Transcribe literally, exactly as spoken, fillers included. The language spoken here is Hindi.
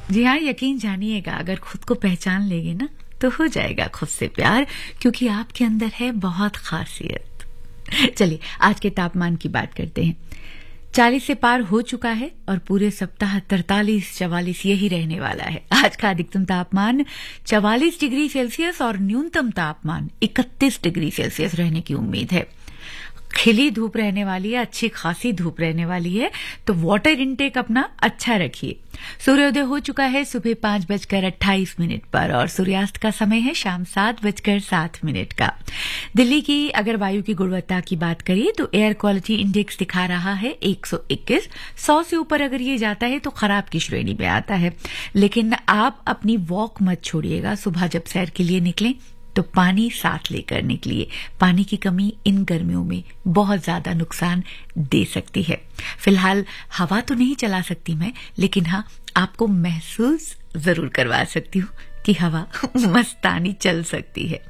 जी हाँ, यकीन जानिएगा, अगर खुद को पहचान लेंगे ना तो हो जाएगा खुद से प्यार, क्योंकि आपके अंदर है बहुत खासियत। चलिए आज के तापमान की बात करते हैं। चालीस से पार हो चुका है और पूरे सप्ताह तरतालीस चवालीस यही रहने वाला है। आज का अधिकतम तापमान चवालीस डिग्री सेल्सियस और न्यूनतम तापमान इकतीस डिग्री सेल्सियस रहने की उम्मीद है। खिली धूप रहने वाली है, अच्छी खासी धूप रहने वाली है, तो वाटर इनटेक अपना अच्छा रखिए। सूर्योदय हो चुका है सुबह पांच बजकर अट्ठाईस मिनट पर और सूर्यास्त का समय है शाम सात बजकर सात मिनट का। दिल्ली की अगर वायु की गुणवत्ता की बात करें तो एयर क्वालिटी इंडेक्स दिखा रहा है एक सौ इक्कीस। सौ से ऊपर अगर ये जाता है तो खराब की श्रेणी में आता है। लेकिन आप अपनी वॉक मत छोड़िएगा। सुबह जब सैर के लिए निकलें तो पानी साथ लेकर निकलिए। पानी की कमी इन गर्मियों में बहुत ज्यादा नुकसान दे सकती है। फिलहाल हवा तो नहीं चला सकती मैं, लेकिन हाँ आपको महसूस जरूर करवा सकती हूँ कि हवा मस्तानी चल सकती है।